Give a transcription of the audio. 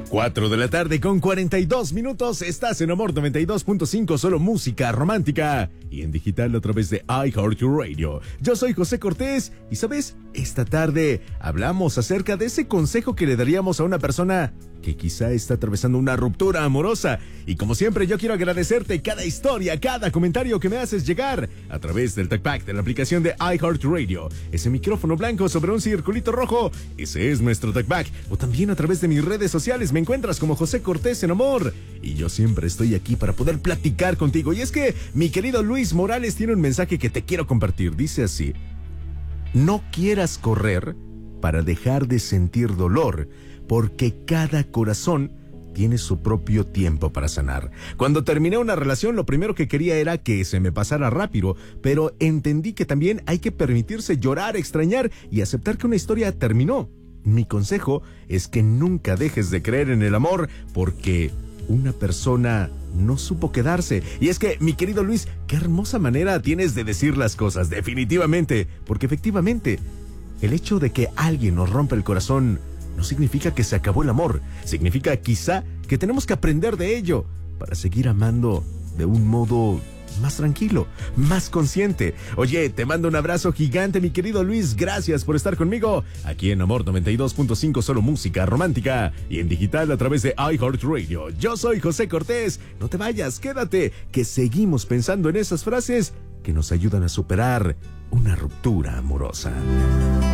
4 de la tarde con 42 minutos. Estás en Amor 92.5, solo música romántica. Y en digital a través de iHeartRadio. Yo soy José Cortés y, ¿sabes? Esta tarde hablamos acerca de ese consejo que le daríamos a una persona que quizá está atravesando una ruptura amorosa. Y como siempre, yo quiero agradecerte cada historia, cada comentario que me haces llegar a través del TalkBack de la aplicación de iHeartRadio. Ese micrófono blanco sobre un circulito rojo, ese es nuestro TalkBack. O también a través de mis redes sociales me encuentras como José Cortés en Amor. Y yo siempre estoy aquí para poder platicar contigo. Y es que mi querido Luis Morales tiene un mensaje que te quiero compartir. Dice así: no quieras correr para dejar de sentir dolor, porque cada corazón tiene su propio tiempo para sanar. Cuando terminé una relación, lo primero que quería era que se me pasara rápido, pero entendí que también hay que permitirse llorar, extrañar y aceptar que una historia terminó. Mi consejo es que nunca dejes de creer en el amor, porque una persona no supo quedarse. Y es que, mi querido Luis, qué hermosa manera tienes de decir las cosas, definitivamente, porque efectivamente, el hecho de que alguien nos rompa el corazón no significa que se acabó el amor. Significa quizá que tenemos que aprender de ello para seguir amando de un modo más tranquilo, más consciente. Oye, te mando un abrazo gigante, mi querido Luis. Gracias por estar conmigo aquí en Amor 92.5, solo música romántica, y en digital a través de iHeartRadio. Yo soy José Cortés. No te vayas, quédate, que seguimos pensando en esas frases que nos ayudan a superar una ruptura amorosa.